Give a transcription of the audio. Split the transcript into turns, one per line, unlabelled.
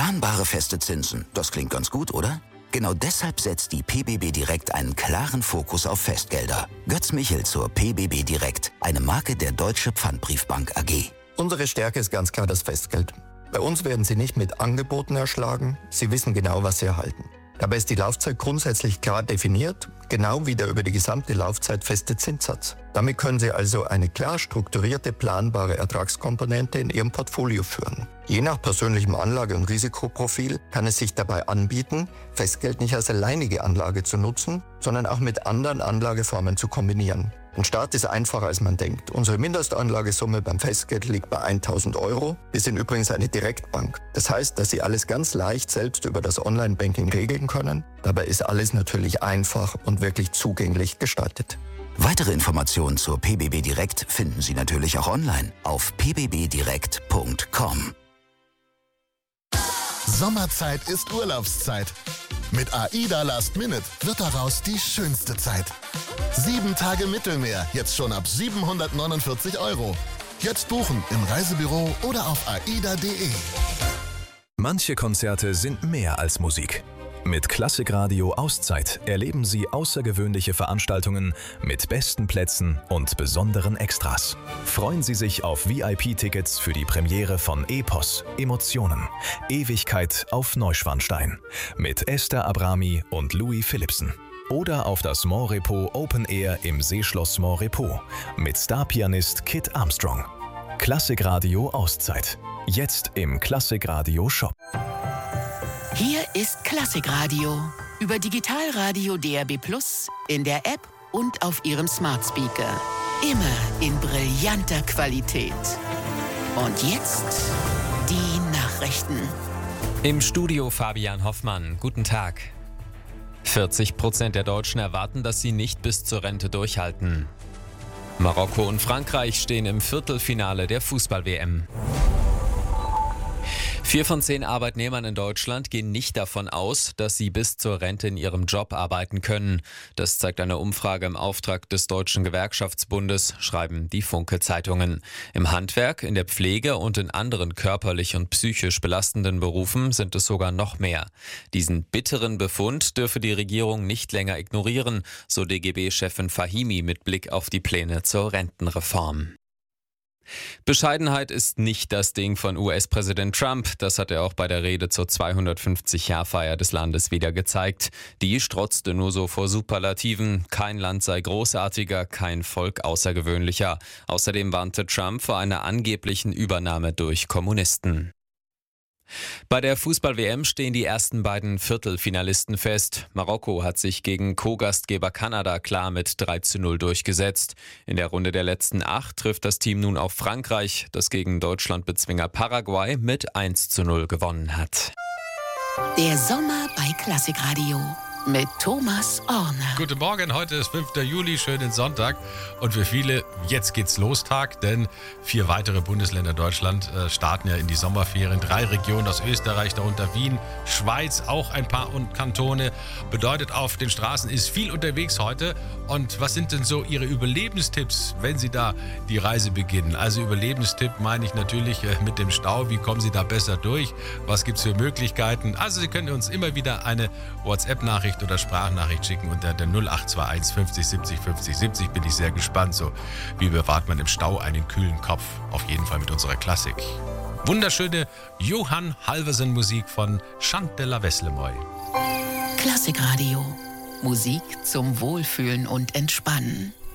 Planbare feste Zinsen, das klingt ganz gut, oder? Genau deshalb setzt die PBB Direkt einen klaren Fokus auf Festgelder. Götz Michel zur PBB Direkt, eine Marke der Deutsche Pfandbriefbank AG.
Unsere Stärke ist ganz klar das Festgeld. Bei uns werden Sie nicht mit Angeboten erschlagen, Sie wissen genau, was Sie erhalten. Dabei ist die Laufzeit grundsätzlich klar definiert, genau wie der über die gesamte Laufzeit feste Zinssatz. Damit können Sie also eine klar strukturierte, planbare Ertragskomponente in Ihrem Portfolio führen. Je nach persönlichem Anlage- und Risikoprofil kann es sich dabei anbieten, Festgeld nicht als alleinige Anlage zu nutzen, sondern auch mit anderen Anlageformen zu kombinieren. Ein Start ist einfacher, als man denkt. Unsere Mindestanlagesumme beim Festgeld liegt bei 1.000 €. Wir sind übrigens eine Direktbank. Das heißt, dass Sie alles ganz leicht selbst über das Online-Banking regeln können. Dabei ist alles natürlich einfach und wirklich zugänglich gestaltet.
Weitere Informationen zur PBB Direkt finden Sie natürlich auch online auf pbbdirekt.com.
Sommerzeit ist Urlaubszeit. Mit AIDA Last Minute wird daraus die schönste Zeit. 7 Tage Mittelmeer, jetzt schon ab 749 €. Jetzt buchen im Reisebüro oder auf aida.de.
Manche Konzerte sind mehr als Musik. Mit Klassikradio Auszeit erleben Sie außergewöhnliche Veranstaltungen mit besten Plätzen und besonderen Extras. Freuen Sie sich auf VIP-Tickets für die Premiere von Epos, Emotionen, Ewigkeit auf Neuschwanstein mit Esther Abrami und Louis Philippsen. Oder auf das Montrepo Open Air im Seeschloss Montrepo mit Starpianist Kit Armstrong. Klassikradio Auszeit. Jetzt im Klassikradio Shop.
Hier ist Klassikradio über Digitalradio DAB+, in der App und auf Ihrem Smart Speaker. Immer in brillanter Qualität. Und jetzt die Nachrichten.
Im Studio Fabian Hoffmann. Guten Tag. 40% der Deutschen erwarten, dass sie nicht bis zur Rente durchhalten. Marokko und Frankreich stehen im Viertelfinale der Fußball-WM. 4 von 10 Arbeitnehmern in Deutschland gehen nicht davon aus, dass sie bis zur Rente in ihrem Job arbeiten können. Das zeigt eine Umfrage im Auftrag des Deutschen Gewerkschaftsbundes, schreiben die Funke-Zeitungen. Im Handwerk, in der Pflege und in anderen körperlich und psychisch belastenden Berufen sind es sogar noch mehr. Diesen bitteren Befund dürfe die Regierung nicht länger ignorieren, so DGB-Chefin Fahimi mit Blick auf die Pläne zur Rentenreform. Bescheidenheit ist nicht das Ding von US-Präsident Trump. Das hat er auch bei der Rede zur 250-Jahr-Feier des Landes wieder gezeigt. Die strotzte nur so vor Superlativen. Kein Land sei großartiger, kein Volk außergewöhnlicher. Außerdem warnte Trump vor einer angeblichen Übernahme durch Kommunisten. Bei der Fußball-WM stehen die ersten beiden Viertelfinalisten fest. Marokko hat sich gegen Co-Gastgeber Kanada klar mit 3:0 durchgesetzt. In der Runde der letzten 8 trifft das Team nun auf Frankreich, das gegen Deutschlandbezwinger Paraguay mit 1:0 gewonnen hat.
Der Sommer bei Klassikradio mit Thomas Orner.
Guten Morgen, heute ist 5. Juli, schönen Sonntag und für viele, jetzt geht's los Tag, denn 4 weitere Bundesländer Deutschland starten ja in die Sommerferien. 3 Regionen aus Österreich, darunter Wien, Schweiz, auch ein paar Kantone. Bedeutet, auf den Straßen ist viel unterwegs heute. Und was sind denn so Ihre Überlebenstipps, wenn Sie da die Reise beginnen? Also Überlebenstipp meine ich natürlich mit dem Stau. Wie kommen Sie da besser durch? Was gibt's für Möglichkeiten? Also Sie können uns immer wieder eine WhatsApp-Nachricht oder Sprachnachricht schicken unter der 0821 50 70 50 70. Bin ich sehr gespannt. So, wie bewahrt man im Stau einen kühlen Kopf? Auf jeden Fall mit unserer Klassik. Wunderschöne Johann Halversen Musik von Chantella Wesslemoy.
Klassikradio. Musik zum Wohlfühlen und Entspannen.